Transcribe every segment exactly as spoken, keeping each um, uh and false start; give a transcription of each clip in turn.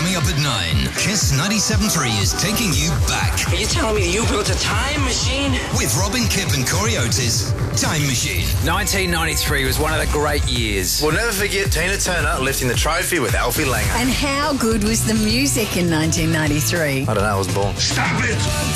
Coming up at nine, Kiss ninety-seven point three is taking you back. Are you telling me you built a time machine? With Robin, Kip and Corey Oates' Time Machine. nineteen ninety-three was one of the great years. We'll never forget Tina Turner lifting the trophy with Alfie Langer. And how good was the music in nineteen ninety-three? I don't know, I was born. Stop it!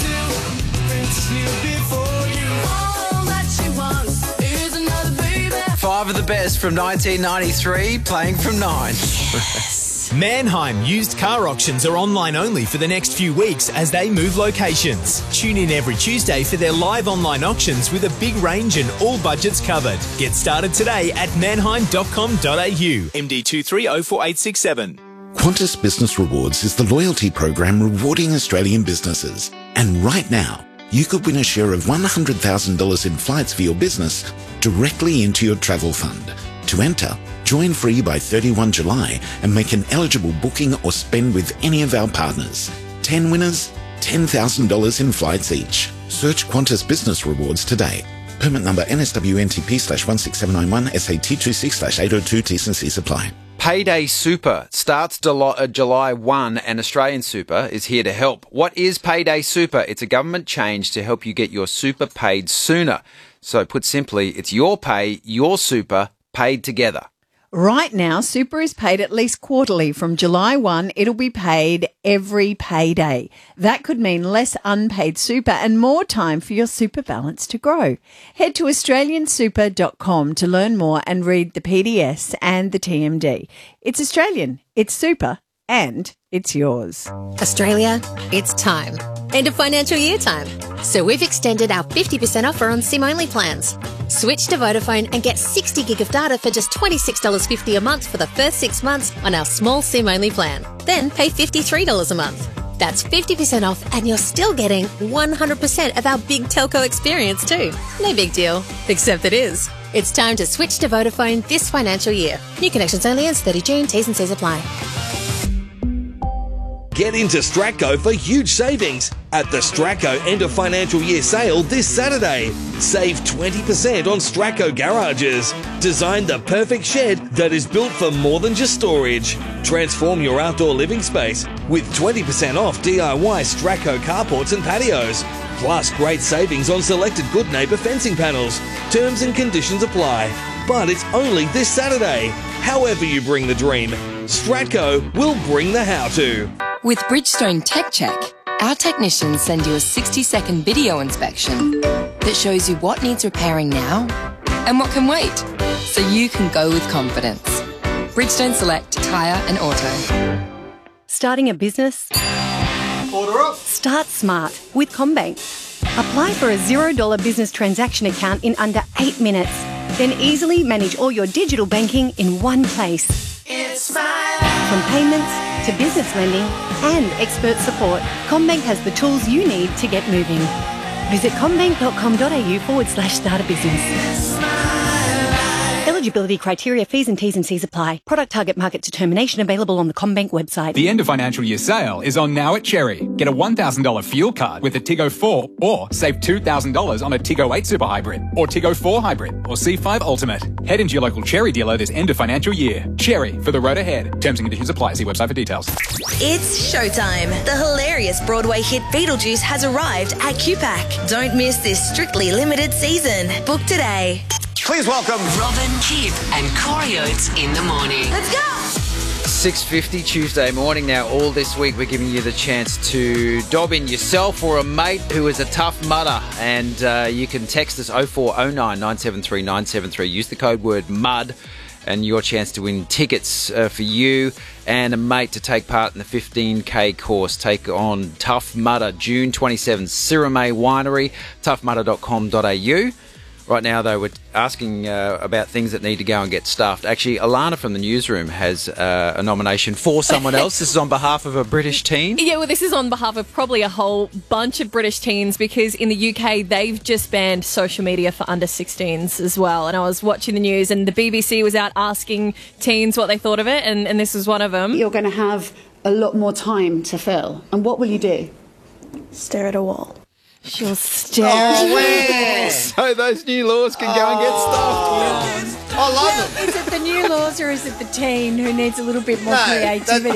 Five of the best from nineteen ninety-three, playing from nine. Yes. Mannheim used car auctions are online only for the next few weeks as they move locations. Tune in every Tuesday for their live online auctions with a big range and all budgets covered. Get started today at mannheim dot com dot a u. M D two three zero four eight six seven. Qantas Business Rewards is the loyalty program rewarding Australian businesses. And right now, you could win a share of one hundred thousand dollars in flights for your business directly into your travel fund. To enter, join free by thirty-first of July and make an eligible booking or spend with any of our partners. ten winners, ten thousand dollars in flights each. Search Qantas Business Rewards today. Permit number N S W N T P slash one six seven nine one S A T two six slash eight oh two T's and C's apply. Payday Super starts July first and Australian Super is here to help. What is Payday Super? It's a government change to help you get your super paid sooner. So put simply, it's your pay, your super, paid together. Right now, super is paid at least quarterly. From July first, it'll be paid every payday. That could mean less unpaid super and more time for your super balance to grow. Head to australian super dot com to learn more and read the P D S and the T M D. It's Australian, it's super, and it's yours. Australia, it's time. End of financial year time. So we've extended our fifty percent offer on SIM-only plans. Switch to Vodafone and get sixty gig of data for just twenty-six dollars fifty a month for the first six months on our small SIM-only plan. Then pay fifty-three dollars a month. That's fifty percent off and you're still getting one hundred percent of our big telco experience too. No big deal, except it is. It's time to switch to Vodafone this financial year. New connections only ends thirtieth of June. T's and C's apply. Get into Stratco for huge savings at the Stratco end of financial year sale this Saturday. Save twenty percent on Stratco garages. Design the perfect shed that is built for more than just storage. Transform your outdoor living space with twenty percent off D I Y Stratco carports and patios. Plus great savings on selected Good Neighbour fencing panels. Terms and conditions apply. But it's only this Saturday. However you bring the dream, Stratco will bring the how-to. With Bridgestone Tech Check, our technicians send you a sixty second video inspection that shows you what needs repairing now and what can wait, so you can go with confidence. Bridgestone Select Tyre and Auto. Starting a business? Order up. Start smart with CommBank. Apply for a zero dollar business transaction account in under eight minutes. Then easily manage all your digital banking in one place. It's my life. From payments to business lending and expert support, CommBank has the tools you need to get moving. Visit commbank dot com dot a u forward slash start a business. Eligibility criteria, fees and T's and C's apply. Product target market determination available on the CommBank website. The end of financial year sale is on now at Cherry. Get a one thousand dollars fuel card with a Tiggo four or save two thousand dollars on a Tiggo eight Super Hybrid or Tiggo four Hybrid or C five Ultimate. Head into your local Cherry dealer this end of financial year. Cherry, for the road ahead. Terms and conditions apply. See website for details. It's showtime. The hilarious Broadway hit Beetlejuice has arrived at Q PAC. Don't miss this strictly limited season. Book today. Please welcome Robin, Kip and Corey Oates in the morning. Let's go! six fifty Tuesday morning. Now, all this week, we're giving you the chance to dob in yourself or a mate who is a tough mudder. And uh, you can text us oh four oh nine, nine seven three, nine seven three. Use the code word MUD and your chance to win tickets uh, for you and a mate to take part in the fifteen K course. Take on Tough Mudder, June twenty-seventh, Sirame Winery, tough mudder dot com dot a u. Right now, though, we're asking uh, about things that need to go and get stuffed. Actually, Alana from the newsroom has uh, a nomination for someone else. This is on behalf of a British teen. Yeah, well, this is on behalf of probably a whole bunch of British teens because in the U K, they've just banned social media for under sixteens as well. And I was watching the news and the B B C was out asking teens what they thought of it, and, and this was one of them. You're going to have a lot more time to fill. And what will you do? Stare at a wall. She'll stare. Oh, so those new laws can go and get stuffed. I love it. Is it the new laws or is it the teen who needs a little bit more No, creativity?